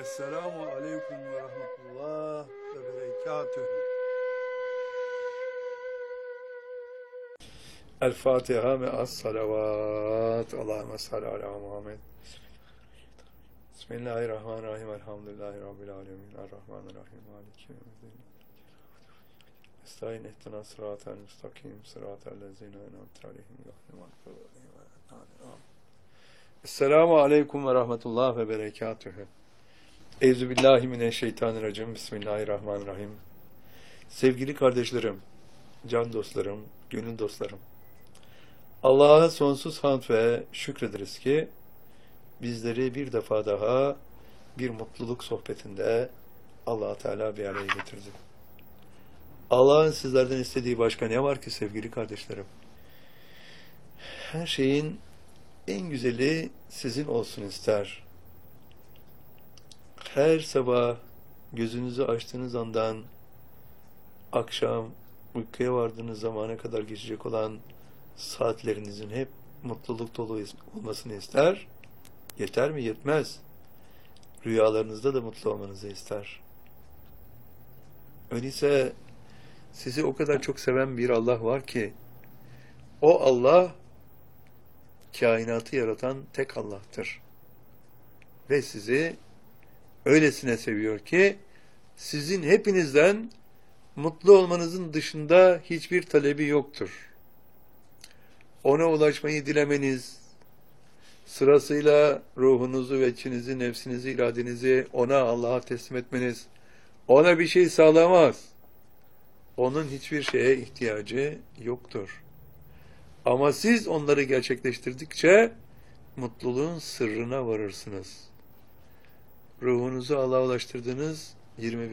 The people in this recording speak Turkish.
Esselamu Aleyküm ve Rahmetullah ve Berekatühü. El Fatiha me'as salavat. Allahümme salli ala Muhammed. Bismillahirrahmanirrahim. Elhamdülillahi Rabbil alemin. Errahmanirrahim. Maliki yevmiddin. Estağin ihtina sıratel müstakim. Sıratel lezine en'amte aleyhim. Esselamu Aleyküm ve Rahmetullah ve Berekatühü. Euzubillahimineşşeytanirracim. Bismillahirrahmanirrahim. Sevgili kardeşlerim, can dostlarım, gönül dostlarım. Allah'a sonsuz hamd ve şükrederiz ki bizleri bir defa daha bir mutluluk sohbetinde Allah Teala bir araya getirdi. Allah'ın sizlerden istediği başka ne var ki sevgili kardeşlerim? Her şeyin en güzeli sizin olsun ister. Her sabah gözünüzü açtığınız andan akşam uykuya vardığınız zamana kadar geçecek olan saatlerinizin hep mutluluk dolu olmasını ister. Yeter mi? Yetmez. Rüyalarınızda da mutlu olmanızı ister. Öyleyse sizi o kadar çok seven bir Allah var ki o Allah kainatı yaratan tek Allah'tır. Ve sizi öylesine seviyor ki sizin hepinizden mutlu olmanızın dışında hiçbir talebi yoktur. Ona ulaşmayı dilemeniz, sırasıyla ruhunuzu ve içinizi, nefsinizi, iradenizi ona, Allah'a teslim etmeniz, ona bir şey sağlamaz. Onun hiçbir şeye ihtiyacı yoktur. Ama siz onları gerçekleştirdikçe mutluluğun sırrına varırsınız. Ruhunuzu Allah'a ulaştırdığınız 21